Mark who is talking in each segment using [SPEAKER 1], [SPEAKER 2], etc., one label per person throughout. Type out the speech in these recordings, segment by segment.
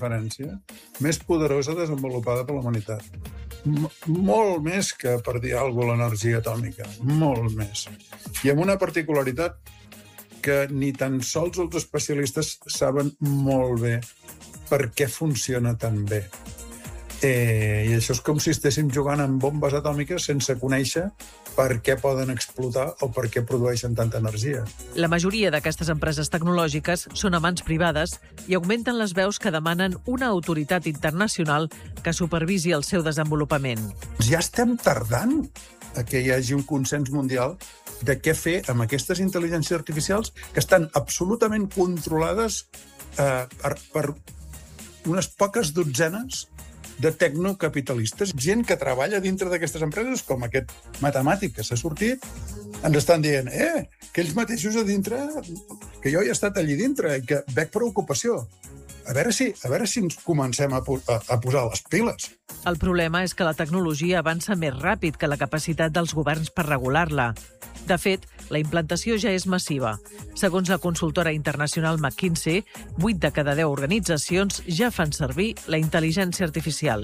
[SPEAKER 1] referència més poderosa desenvolupada per la humanitat. Molt més que, per dir alguna cosa, l'energia atòmica. Molt més. I amb una particularitat que ni tan sols els especialistes saben molt bé per què funciona tan bé. I això és com si estéssim jugant amb bombes atòmiques sense conèixer per què poden explotar o per què produeixen tanta energia.
[SPEAKER 2] La majoria d'aquestes empreses tecnològiques són a mans privades i augmenten les veus que demanen una autoritat internacional que supervisi el seu desenvolupament.
[SPEAKER 1] Ja estem tardant a que hi hagi un consens mundial de què fer amb aquestes intel·ligències artificials que estan absolutament controlades per unes poques dotzenes de tecnocapitalistes. Gent que treballa dintre d'aquestes empreses, com aquest matemàtic que s'ha sortit, ens estan dient que ells mateixos a dintre, que jo he estat allí dintre i que veig preocupació. A veure si ens comencem a posar les piles.
[SPEAKER 2] El problema és que la tecnologia avança més ràpid que la capacitat dels governs per regular-la. De fet, la implantació ja és massiva. Segons la consultora internacional McKinsey, 8 de cada 10 organitzacions ja fan servir la intel·ligència artificial.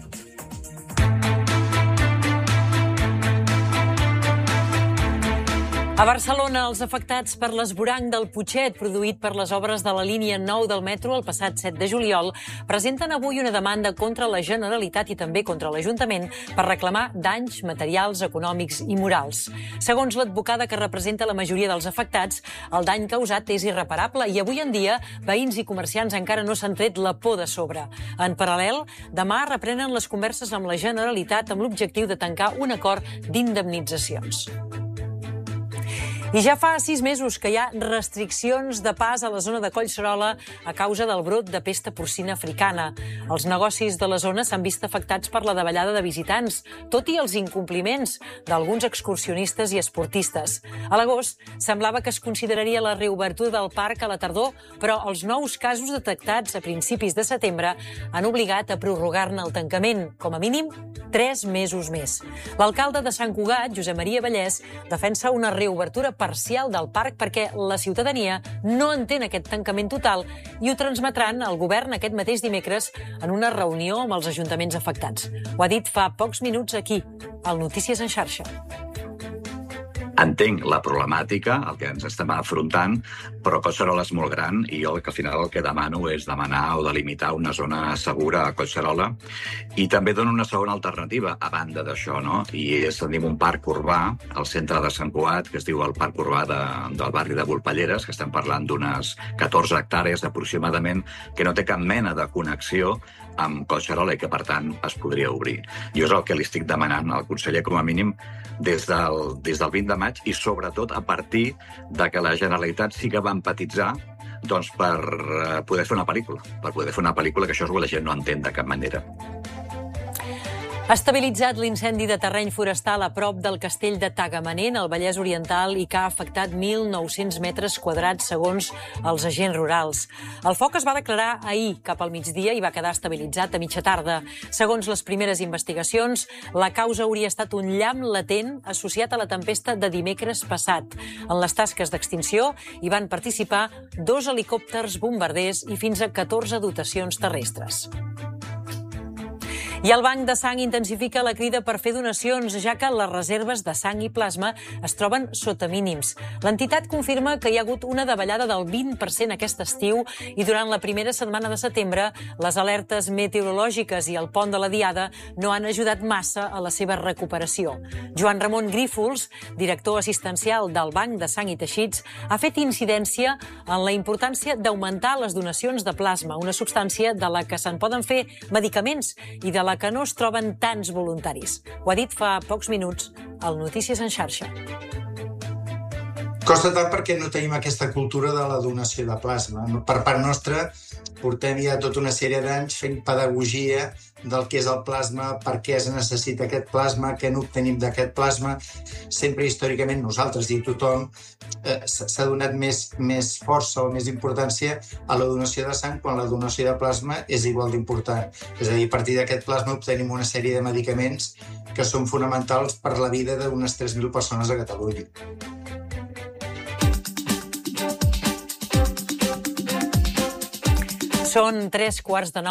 [SPEAKER 3] A Barcelona, els afectats per l'esvoranc del Putxet, produït per les obres de la línia 9 del metro el passat 7 de juliol, presenten avui una demanda contra la Generalitat i també contra l'Ajuntament per reclamar danys materials, econòmics i morals. Segons l'advocada que representa la majoria dels afectats, el dany causat és irreparable i avui en dia veïns i comerciants encara no s'han tret la por de sobre. En paral·lel, demà reprenen les converses amb la Generalitat amb l'objectiu de tancar un acord d'indemnitzacions. I ja fa 6 mesos que hi ha restriccions de pas a la zona de Collserola a causa del brot de pesta porcina africana. Els negocis de la zona s'han vist afectats per la davallada de visitants, tot i els incompliments d'alguns excursionistes i esportistes. A l'agost semblava que es consideraria la reobertura del parc a la tardor, però els nous casos detectats a principis de setembre han obligat a prorrogar-ne el tancament, com a mínim 3 mesos més. L'alcalde de Sant Cugat, Josep Maria Vallès, defensa una reobertura parcial del parc perquè la ciutadania no entén aquest tancament total i ho transmetran al govern aquest mateix dimecres en una reunió amb els ajuntaments afectats. Ho ha dit fa pocs minuts aquí, al Notícies en xarxa.
[SPEAKER 4] Entenc la problemàtica, el que ens estem afrontant, però Collserola és molt gran i jo al final el que demano és demanar o delimitar una zona segura a Collserola i també dono una segona alternativa a banda d'això, no? I és tenim un parc urbà al centre de Sant Cugat que es diu el Parc Urbà del barri de Volpelleres, que estem parlant d'unes 14 hectàrees aproximadament, que no té cap mena de connexió amb Collserola i que, per tant, es podria obrir. Jo és el que li estic demanant al conseller, com a mínim, des del 20 de maig i, sobretot, a partir de que la Generalitat sí que va empatitzar doncs, per poder fer una pel·lícula. Per poder fer una pel·lícula que això la gent no entén de cap manera.
[SPEAKER 3] Ha estabilitzat l'incendi de terreny forestal a prop del castell de Tagamanent, al Vallès Oriental, i que ha afectat 1.900 metres quadrats, segons els agents rurals. El foc es va declarar ahir, cap al migdia, i va quedar estabilitzat a mitja tarda. Segons les primeres investigacions, la causa hauria estat un llamp latent associat a la tempesta de dimecres passat. En les tasques d'extinció hi van participar 2 helicòpters bombarders i fins a 14 dotacions terrestres. I el Banc de Sang intensifica la crida per fer donacions, ja que les reserves de sang i plasma es troben sota mínims. L'entitat confirma que hi ha hagut una davallada del 20% aquest estiu i durant la primera setmana de setembre les alertes meteorològiques i el pont de la Diada no han ajudat massa a la seva recuperació. Joan Ramon Grífols, director assistencial del Banc de Sang i Teixits, ha fet incidència en la importància d'augmentar les donacions de plasma, una substància de la que se'n poden fer medicaments i de la que no es troben tants voluntaris. Ho ha dit fa pocs minuts al Notícies en xarxa.
[SPEAKER 5] Costa tant perquè no tenim aquesta cultura de la donació de plasma. Per part nostra, portem ja tota una sèrie d'anys fent pedagogia del que és el plasma, per què es necessita aquest plasma, què n'obtenim d'aquest plasma. Sempre històricament nosaltres i tothom s'ha donat més força o més importància a la donació de sang quan la donació de plasma és igual d'important. És a dir, a partir d'aquest plasma obtenim una sèrie de medicaments que són fonamentals per la vida d'unes 3.000 persones a Catalunya.
[SPEAKER 3] Són 3:15.